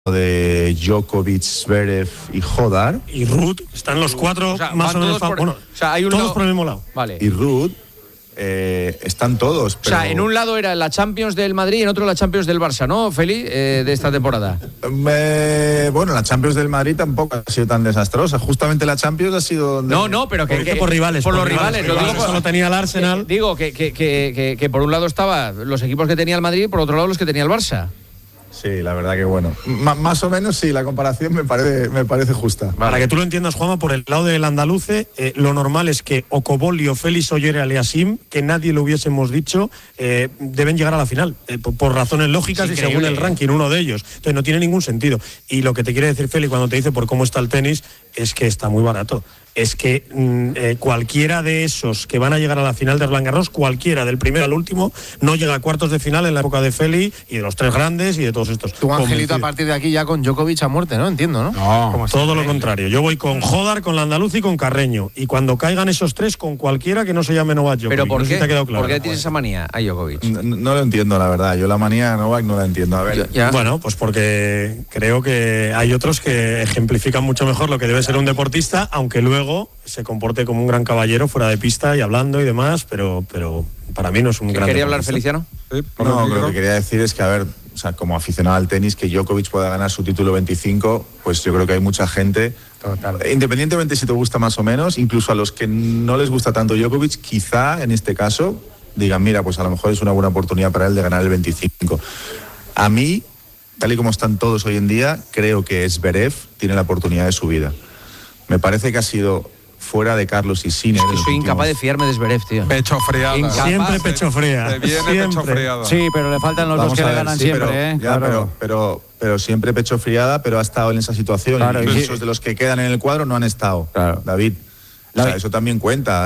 de Djokovic, Zverev y Hodar. Y Ruud, están los cuatro, o sea, más o menos hay todos por el mismo lado. Vale. Y Ruud, están todos. Pero... O sea, en un lado era la Champions del Madrid y en otro la Champions del Barça, ¿no, Feli? De esta temporada. Bueno, la Champions del Madrid tampoco ha sido tan desastrosa. Justamente la Champions ha sido donde... No, pero que por rivales. Por los rivales. Lo digo, solo tenía el Arsenal. Digo que por un lado estaban los equipos que tenía el Madrid y por otro lado los que tenía el Barça. Sí, la verdad que bueno. Más o menos sí, la comparación me parece justa. Vale. Para que tú lo entiendas, Juanma, por el lado del andaluce, lo normal es que Okobolio, Félix Oyer, Aliasim, que nadie lo hubiésemos dicho, deben llegar a la final, por razones lógicas y según el ranking, uno de ellos. Entonces no tiene ningún sentido. Y lo que te quiere decir Félix cuando te dice por cómo está el tenis, es que está muy barato. Es que cualquiera de esos que van a llegar a la final de Roland Garros, cualquiera, del primero al último, no llega a cuartos de final en la época de Feli y de los tres grandes y de todos estos. Tu Angelito, a partir de aquí ya con Djokovic a muerte, ¿no? Entiendo, ¿no? No, todo lo contrario. Yo voy con Hodar, con Landaluz y con Carreño. Y cuando caigan esos tres, con cualquiera que no se llame Novak Djokovic. ¿Pero por qué? ¿Te ha quedado claro? ¿Por qué tienes esa manía a Djokovic? No lo entiendo, la verdad. Yo la manía a Novak no la entiendo. A ver. Bueno, pues porque creo que hay otros que ejemplifican mucho mejor lo que debe ser un deportista, aunque luego se comporte como un gran caballero fuera de pista y hablando y demás, pero para mí no es un gran ¿Quería hablar deportista. Feliciano? Sí, no, lo que quería decir es que, a ver, o sea, como aficionado al tenis, que Djokovic pueda ganar su título 25, pues yo creo que hay mucha gente, independientemente si te gusta más o menos, incluso a los que no les gusta tanto Djokovic, quizá en este caso digan, mira, pues a lo mejor es una buena oportunidad para él de ganar el 25. A mí, tal y como están todos hoy en día, creo que Zverev tiene la oportunidad de su vida. Me parece que ha sido... fuera de Carlos y Sinner. Soy incapaz de fiarme de Zverev, tío. Pecho friada. Siempre pecho fría. Te viene siempre. pecho friada. Sí, pero le faltan los dos que le ganan siempre, pero siempre pecho friada, pero ha estado en esa situación. Claro, y muchos de los que quedan en el cuadro no han estado. Claro. David. O sea, eso también cuenta.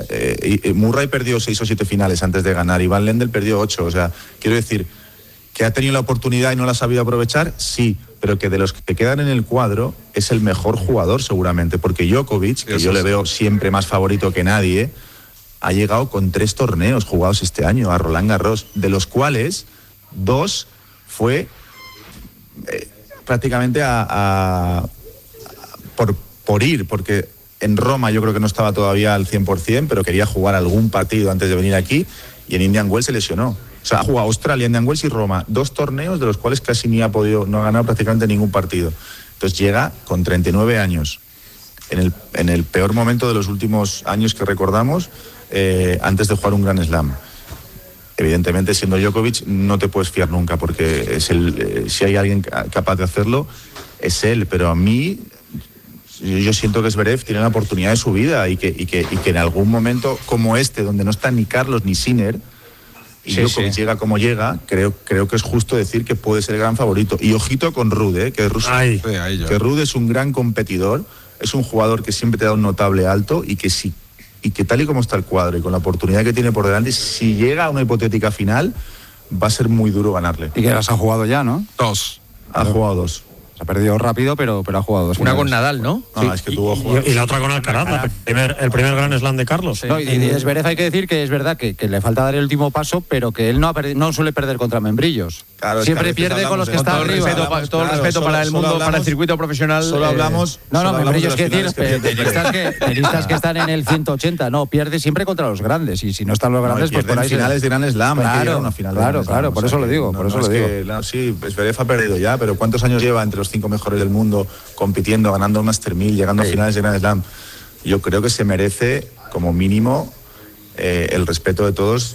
Murray perdió 6 o 7 finales antes de ganar. Van Lendl perdió 8. O sea, quiero decir, que ha tenido la oportunidad y no la ha sabido aprovechar, sí, pero que de los que quedan en el cuadro es el mejor jugador seguramente, porque Djokovic, que yo le veo siempre más favorito que nadie, ha llegado con 3 torneos jugados este año a Roland Garros, de los cuales 2 fue prácticamente por ir, porque en Roma yo creo que no estaba todavía al 100%, pero quería jugar algún partido antes de venir aquí, y en Indian Wells se lesionó. O sea, ha jugado Australia, Indian Wells y Roma, 2 torneos de los cuales casi no ha ganado prácticamente ningún partido. Entonces llega con 39 años, en el peor momento de los últimos años que recordamos, antes de jugar un Grand Slam. Evidentemente, siendo Djokovic, no te puedes fiar nunca, porque si hay alguien capaz de hacerlo, es él. Pero a mí, yo siento que Zverev tiene la oportunidad de su vida y que en algún momento como este, donde no está ni Carlos ni Sinner, y Djokovic llega como llega, creo que es justo decir que puede ser el gran favorito. Y ojito con Ruud, que Ruud es un gran competidor, es un jugador que siempre te da un notable alto y que tal y como está el cuadro y con la oportunidad que tiene por delante, si llega a una hipotética final, va a ser muy duro ganarle. Y que las ha jugado ya, ¿no? 2. Ha jugado 2. Ha perdido rápido, pero ha jugado 2. Una con Nadal, ¿no? Sí. Es que tuvo y la otra con Alcaraz, el primer Grand Slam de Carlos. Sí. No, y Zverev hay que decir que es verdad que le falta dar el último paso, pero que él no suele perder contra membrillos. Claro, siempre pierde con los que están arriba. Todo el respeto para el mundo, para el circuito profesional. Solo hablamos... membrillos quiere decir tenistas que están en el 180. No, pierde siempre contra los grandes. Y si no están los grandes, pues por ahí... finales de Grand Slam. Claro, por eso lo digo. Sí, Zverev ha perdido ya, pero ¿cuántos años lleva entre los 5 mejores del mundo, compitiendo, ganando un Master 1000, llegando a finales de Grand Slam? Yo creo que se merece, como mínimo, el respeto de todos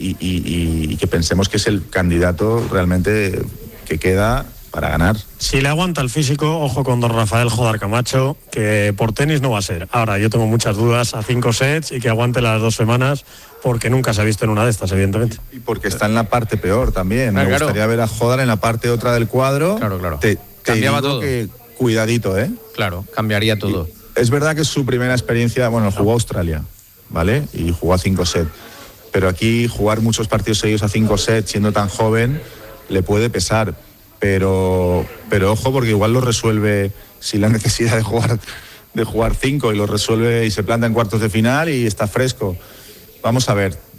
y que pensemos que es el candidato realmente que queda para ganar. Si le aguanta el físico, ojo con don Rafael Hodar Camacho, que por tenis no va a ser. Ahora, yo tengo muchas dudas a 5 sets y que aguante las 2 semanas, porque nunca se ha visto en una de estas, evidentemente. Y porque está en la parte peor también. Me gustaría ver a Hodar en la parte otra del cuadro. Claro. Cambiaba todo. Cuidadito, Claro, cambiaría todo. Es verdad que es su primera experiencia, jugó a Australia, ¿vale? Y jugó a 5 sets. Pero aquí jugar muchos partidos seguidos a 5 sets, siendo tan joven, le puede pesar. Pero ojo, porque igual lo resuelve sin la necesidad de jugar 5 y lo resuelve y se planta en cuartos de final y está fresco. Vamos a ver.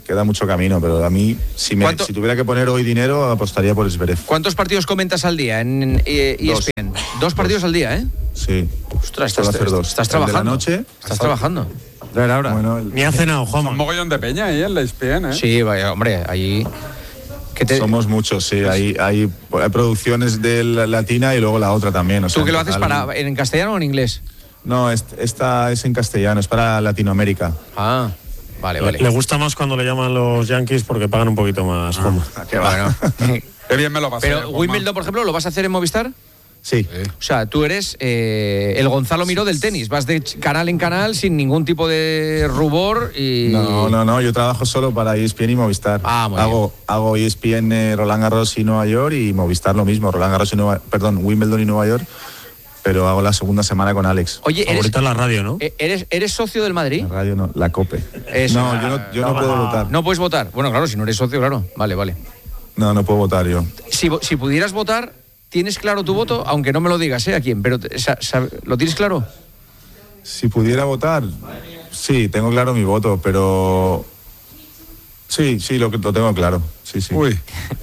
queda mucho camino, pero a mí, si tuviera que poner hoy dinero, apostaría por Zverev. ¿Cuántos partidos comentas al día en ESPN? Dos partidos al día, ¿eh? Sí. Ostras, estás trabajando. De la noche. Estás trabajando. Bueno, ni ha cenado, Juanma. Un mogollón de peña ahí en la ESPN, ¿eh? Sí, vaya, hombre, ahí... Somos muchos, sí. Hay producciones de la latina y luego la otra también. O sea, ¿tú que lo haces en castellano o en inglés? No, esta es en castellano, es para Latinoamérica. Ah, vale. Le gusta más cuando le llaman los Yankees porque pagan un poquito más. Qué bueno. Qué bien me lo pasé. Pero Wimbledon, por ejemplo, ¿lo vas a hacer en Movistar? Sí. O sea, tú eres el Gonzalo Miró del tenis. Vas de canal en canal sin ningún tipo de rubor y... No. Yo trabajo solo para ESPN y Movistar. Hago ESPN, Roland Garros y Nueva York, y Movistar lo mismo. Wimbledon y Nueva York. Pero hago la segunda semana con Alex. Oye, ahorita en la radio, ¿no? ¿Eres socio del Madrid? La radio no, la COPE. Eso. No, yo no puedo votar. ¿No puedes votar? Bueno, claro, si no eres socio, claro. Vale. No puedo votar yo. Si pudieras votar, ¿tienes claro tu voto? Aunque no me lo digas, ¿a quién? Pero ¿lo tienes claro? Si pudiera votar, sí, tengo claro mi voto, pero... Sí, lo tengo claro. Sí. Uy.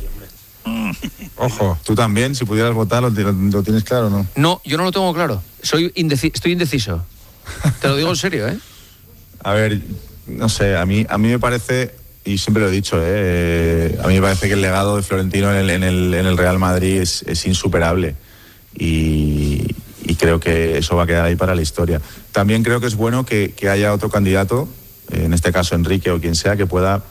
Ojo. ¿Tú también, si pudieras votar, lo tienes claro, no? No, yo no lo tengo claro. Estoy indeciso. Te lo digo en serio, ¿eh? A ver, no sé, a mí me parece, y siempre lo he dicho, a mí me parece que el legado de Florentino en el Real Madrid es insuperable. Y creo que eso va a quedar ahí para la historia. También creo que es bueno que haya otro candidato, en este caso Enrique o quien sea, que pueda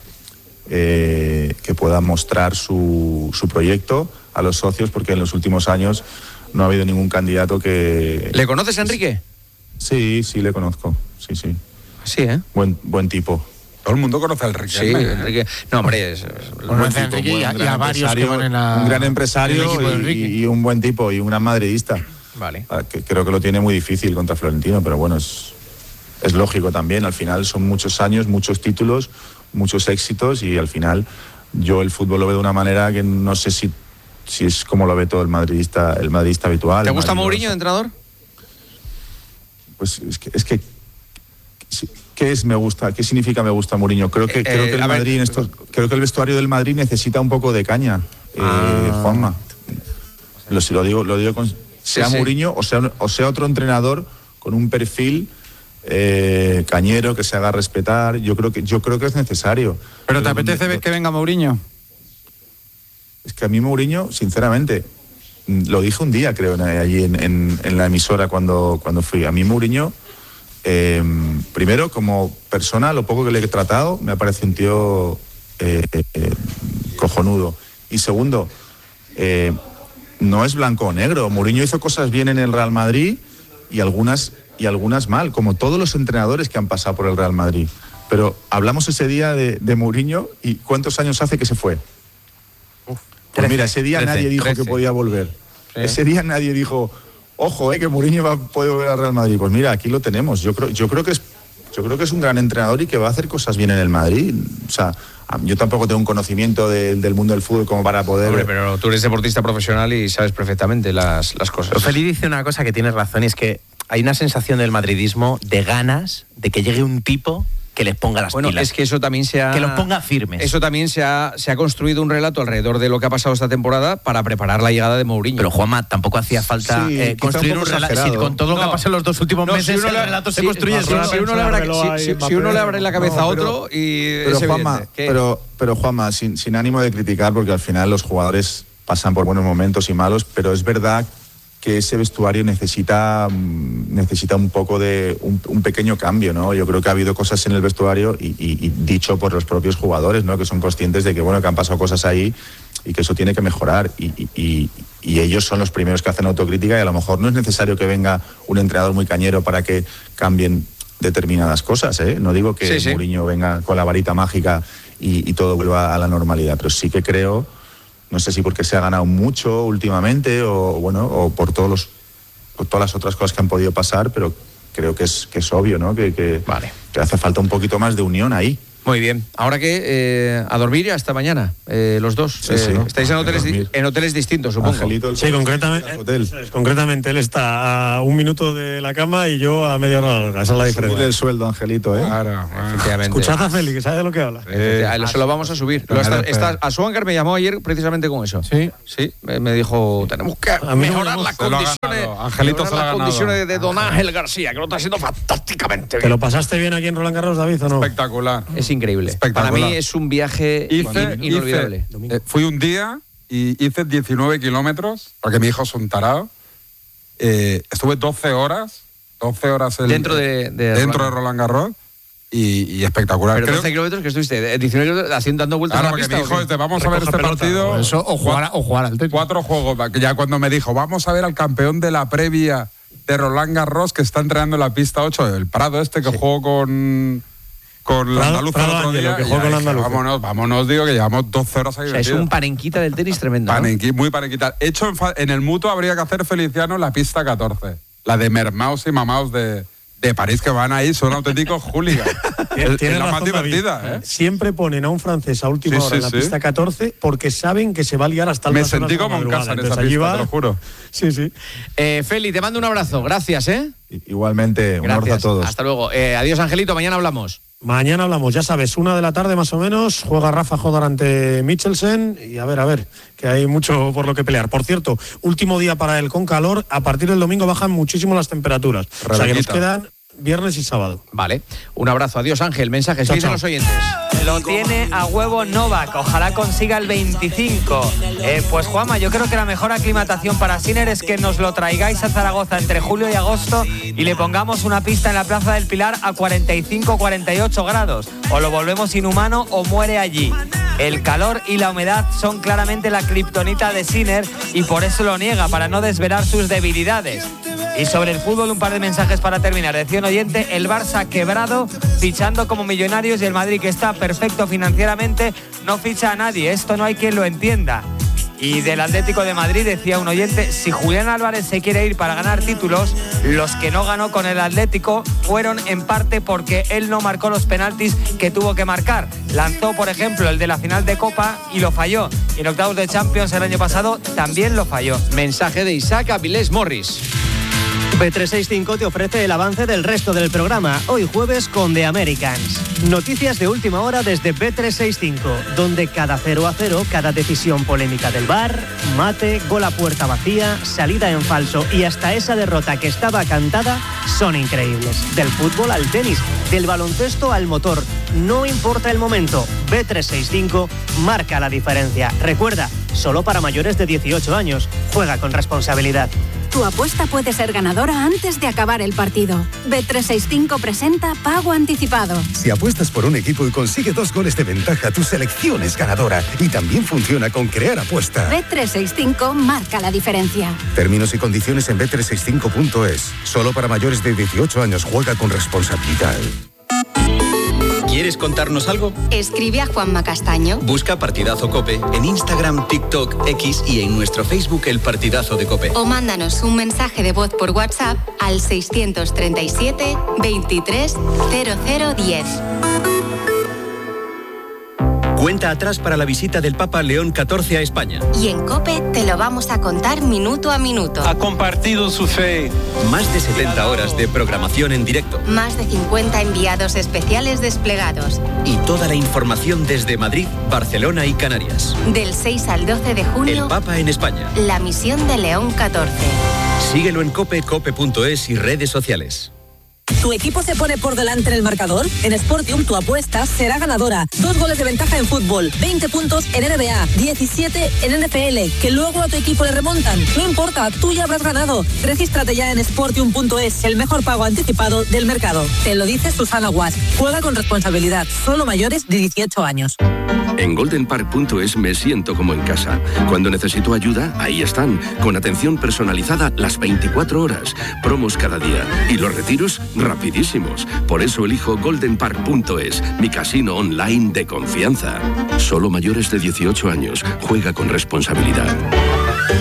mostrar su proyecto a los socios, porque en los últimos años no ha habido ningún candidato que... ¿Le conoces a Enrique? Sí, le conozco, sí. Sí, ¿eh? Buen tipo. Todo el mundo conoce a Enrique. Sí, Enrique. No, hombre, conoce a Enrique y a varios que van en la... Un gran empresario y un buen tipo y un gran madridista. Vale. Que creo que lo tiene muy difícil contra Florentino, pero bueno, es lógico también. Al final son muchos años, muchos títulos, muchos éxitos, y al final yo el fútbol lo veo de una manera que no sé si es como lo ve todo el madridista habitual. ¿Te gusta Mourinho de entrenador? Pues es que ¿qué es me gusta? ¿Qué significa me gusta Mourinho? Creo que el Madrid creo que el vestuario del Madrid necesita un poco de caña, Juanma. Lo digo con sea Mourinho o sea otro entrenador con un perfil cañero, que se haga respetar. Yo creo que es necesario. ¿Pero te apetece que venga Mourinho? Es que a mí Mourinho, sinceramente, lo dije un día, creo, allí en la emisora cuando fui. A mí Mourinho, primero, como persona, lo poco que le he tratado, me parece un tío cojonudo. Y segundo, no es blanco o negro. Mourinho hizo cosas bien en el Real Madrid y algunas mal, como todos los entrenadores que han pasado por el Real Madrid. Pero hablamos ese día de Mourinho, y ¿cuántos años hace que se fue? Pues mira, ese día nadie dijo que podía volver. Sí. Ese día nadie dijo, ojo, que Mourinho va a poder volver al Real Madrid. Pues mira, aquí lo tenemos. Yo creo que es un gran entrenador y que va a hacer cosas bien en el Madrid. O sea, yo tampoco tengo un conocimiento del mundo del fútbol como para poder... Hombre, pero tú eres deportista profesional y sabes perfectamente las cosas. Pero Feli dice una cosa que tienes razón, y es que hay una sensación del madridismo de ganas de que llegue un tipo que les ponga las pilas. Es que eso también que los ponga firmes. Eso también se ha construido un relato alrededor de lo que ha pasado esta temporada para preparar la llegada de Mourinho. Pero Juanma, tampoco hacía falta construir un relato. Si con todo lo que ha pasado en los dos últimos meses, el relato se construye. Si uno le abre la cabeza a otro, y pero Juanma, pero Juanma, sin ánimo de criticar, porque al final los jugadores pasan por buenos momentos y malos, pero es verdad que ese vestuario necesita un poco de un pequeño cambio, ¿no? Yo creo que ha habido cosas en el vestuario y dicho por los propios jugadores, ¿no? Que son conscientes de que han pasado cosas ahí y que eso tiene que mejorar, y ellos son los primeros que hacen autocrítica, y a lo mejor no es necesario que venga un entrenador muy cañero para que cambien determinadas cosas, ¿eh? No digo que Mourinho venga con la varita mágica y todo vuelva a la normalidad, pero sí que creo, no sé si porque se ha ganado mucho últimamente o por todas las otras cosas que han podido pasar, pero creo que es obvio, ¿no? Que hace falta un poquito más de unión ahí. Muy bien. Ahora que a dormir y hasta mañana, los dos. Sí. Estáis en hoteles distintos, supongo. Angelito, Sí, concretamente él está a 1 minuto de la cama y yo a media hora. Esa es la diferencia. el sueldo, Angelito, ¿eh? Claro, Efectivamente. Escuchad a Félix, que sabe de lo que habla. Se lo vamos a subir. A Suangar me llamó ayer precisamente con eso. Sí. Sí, me dijo, tenemos que mejorar las condiciones. Angelito se lo ha ganado. Condiciones de Don Ángel García, que lo está haciendo fantásticamente bien. ¿Te lo pasaste bien aquí en Roland Garros, David, o no? Espectacular. Es increíble. Para mí es un viaje inolvidable. Fui un día y hice 19 kilómetros, porque mi hijo es un tarado. Estuve 12 horas dentro de Roland Garros y espectacular. Pero 12 kilómetros que estuviste, 19 kilómetros haciendo dando vueltas Claro, a la porque pista. mi hijo dice, vamos a ver este partido. Eso, o jugar al tenis. 4 juegos. Ya cuando me dijo, vamos a ver al campeón de la previa de Roland Garros que está entrenando en la pista 8, el Prado que jugó con la Andaluza el otro día. Que jugó con la Andaluza. Vámonos, digo, que llevamos 12 horas ahí. O sea, es un panenquita del tenis tremendo, ¿no? Muy panenquita. Hecho en el Mutuo habría que hacer, Feliciano, la pista 14. La de Mermaus y Mamaus de París, que van ahí, son auténticos hooligans. Es la más divertida, ¿eh? Siempre ponen a un francés a última hora en la pista 14 porque saben que se va a liar hasta el Me sentí como en casa en esa pista, te lo juro. Sí. Feli, te mando un abrazo. Gracias, ¿eh? Igualmente, un abrazo a todos. Hasta luego. Adiós, Angelito. Mañana hablamos. Mañana hablamos, ya sabes, 1 de la tarde más o menos, juega Rafa Jodar ante Michelsen y a ver, que hay mucho por lo que pelear. Por cierto, último día para él con calor, a partir del domingo bajan muchísimo las temperaturas. O sea que nos quedan viernes y sábado. Vale, un abrazo. Adiós, Ángel. Mensajes que dicen los oyentes. Lo tiene a huevo Novak, ojalá consiga el 25. Pues Juanma, yo creo que la mejor aclimatación para Sinner es que nos lo traigáis a Zaragoza entre julio y agosto y le pongamos una pista en la Plaza del Pilar a 45-48 grados. O lo volvemos inhumano o muere allí. El calor y la humedad son claramente la kriptonita de Sinner y por eso lo niega, para no desvelar sus debilidades. Y sobre el fútbol, un par de mensajes para terminar. Decía un oyente, el Barça quebrado, fichando como Millonarios, y el Madrid, que está perfecto financieramente, no ficha a nadie. Esto no hay quien lo entienda. Y del Atlético de Madrid decía un oyente, si Julián Álvarez se quiere ir para ganar títulos, los que no ganó con el Atlético fueron en parte porque él no marcó los penaltis que tuvo que marcar. Lanzó, por ejemplo, el de la final de Copa y lo falló. Y en octavos de Champions el año pasado también lo falló. Mensaje de Isaac Avilés Morris. Bet365 te ofrece el avance del resto del programa, hoy jueves con The Americans. Noticias de última hora desde Bet365, donde cada 0-0, cada decisión polémica del VAR, mate, gol a puerta vacía, salida en falso y hasta esa derrota que estaba cantada son increíbles. Del fútbol al tenis, del baloncesto al motor, no importa el momento, Bet365 marca la diferencia. Recuerda, solo para mayores de 18 años, juega con responsabilidad. Tu apuesta puede ser ganadora antes de acabar el partido. Bet365 presenta Pago Anticipado. Si apuestas por un equipo y consigue 2 goles de ventaja, tu selección es ganadora. Y también funciona con Crear Apuesta. Bet365 marca la diferencia. Términos y condiciones en bet365.es. Solo para mayores de 18 años, juega con responsabilidad. ¿Quieres contarnos algo? Escribe a Juanma Castaño. Busca Partidazo COPE en Instagram, TikTok, X y en nuestro Facebook El Partidazo de COPE. O mándanos un mensaje de voz por WhatsApp al 637 23 0010. Cuenta atrás para la visita del Papa León XIV a España. Y en COPE te lo vamos a contar minuto a minuto. Ha compartido su fe. Más de 70 horas de programación en directo. Más de 50 enviados especiales desplegados. Y toda la información desde Madrid, Barcelona y Canarias. Del 6 al 12 de junio. El Papa en España. La misión de León XIV. Síguelo en COPE, cope.es y redes sociales. ¿Tu equipo se pone por delante en el marcador? En Sportium tu apuesta será ganadora. 2 goles de ventaja en fútbol, 20 puntos en NBA, 17 en NFL, que luego a tu equipo le remontan. No importa, tú ya habrás ganado. Regístrate ya en Sportium.es, el mejor pago anticipado del mercado. Te lo dice Susana Guas. Juega con responsabilidad, solo mayores de 18 años. En goldenpark.es me siento como en casa. Cuando necesito ayuda, ahí están, con atención personalizada las 24 horas, promos cada día y los retiros rapidísimos. Por eso elijo goldenpark.es, mi casino online de confianza. Solo mayores de 18 años. Juega con responsabilidad.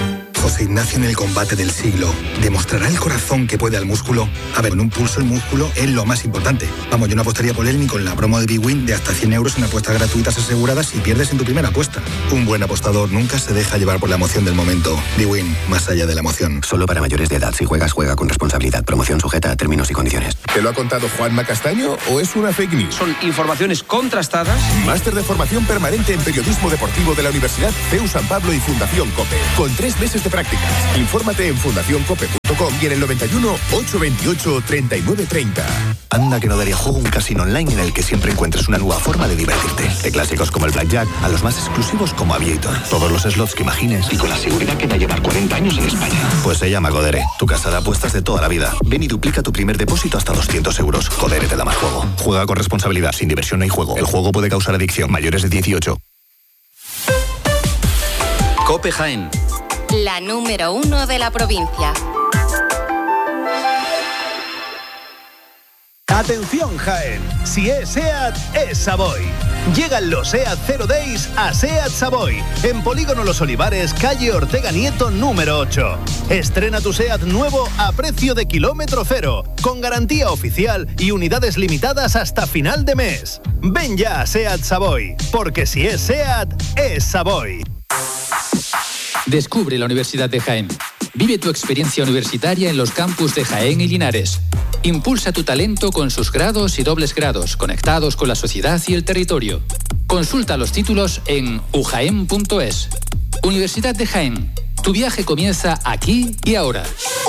José Ignacio en el combate del siglo. ¿Demostrará el corazón que puede al músculo? A ver, en un pulso el músculo es lo más importante. Vamos, yo no apostaría por él ni con la promo de BWin de hasta 100 euros en apuestas gratuitas aseguradas si pierdes en tu primera apuesta. Un buen apostador nunca se deja llevar por la emoción del momento. BWin, más allá de la emoción. Solo para mayores de edad. Si juegas, juega con responsabilidad. Promoción sujeta a términos y condiciones. ¿Te lo ha contado Juanma Castaño o es una fake news? Son informaciones contrastadas. Máster de formación permanente en periodismo deportivo de la Universidad CEU San Pablo y Fundación COPE. Con 3 meses de prácticas. Infórmate en fundacioncope.com y en el 91 828 3930. Anda que no daría juego un casino online en el que siempre encuentres una nueva forma de divertirte. De clásicos como el Blackjack a los más exclusivos como Aviator. Todos los slots que imagines y con la seguridad que da llevar 40 años en España. Pues se llama Codere, tu casa de apuestas de toda la vida. Ven y duplica tu primer depósito hasta 200 euros. Codere te da más juego. Juega con responsabilidad, sin diversión no hay juego. El juego puede causar adicción. Mayores de 18. COPE Jaén. La número 1 de la provincia. Atención Jaén, si es SEAT, es Savoy. Llegan los SEAT Zero Days a SEAT Savoy, en Polígono Los Olivares, calle Ortega Nieto número 8. Estrena tu SEAT nuevo a precio de kilómetro cero, con garantía oficial y unidades limitadas hasta final de mes. Ven ya a SEAT Savoy, porque si es SEAT, es Savoy. Descubre la Universidad de Jaén. Vive tu experiencia universitaria en los campus de Jaén y Linares. Impulsa tu talento con sus grados y dobles grados, conectados con la sociedad y el territorio. Consulta los títulos en ujaen.es. Universidad de Jaén. Tu viaje comienza aquí y ahora.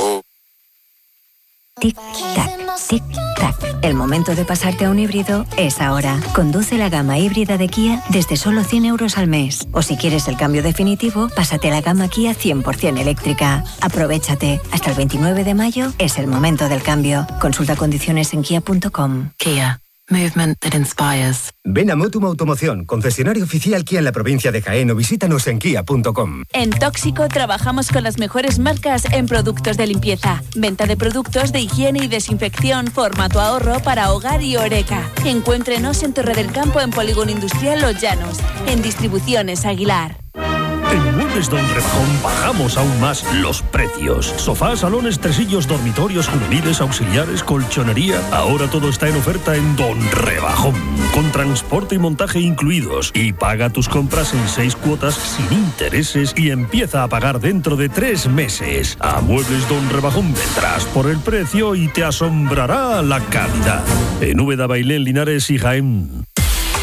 Tic-tac, tic-tac. El momento de pasarte a un híbrido es ahora. Conduce la gama híbrida de Kia desde solo 100 euros al mes. O si quieres el cambio definitivo, pásate a la gama Kia 100% eléctrica. Aprovechate. Hasta el 29 de mayo es el momento del cambio. Consulta condiciones en kia.com. Kia. Movement that inspires. Ven a Motum Automoción, concesionario oficial Kia en la provincia de Jaén, o visítanos en kia.com. En Tóxico trabajamos con las mejores marcas en productos de limpieza. Venta de productos de higiene y desinfección, formato ahorro para hogar y Oreca. Encuéntrenos en Torre del Campo, en Polígono Industrial Los Llanos. En Distribuciones Aguilar. En Muebles Don Rebajón bajamos aún más los precios. Sofás, salones, tresillos, dormitorios, juveniles, auxiliares, colchonería. Ahora todo está en oferta en Don Rebajón. Con transporte y montaje incluidos. Y paga tus compras en 6 cuotas sin intereses y empieza a pagar dentro de 3 meses. A Muebles Don Rebajón vendrás por el precio y te asombrará la calidad. En Úbeda, Bailén, Linares y Jaén.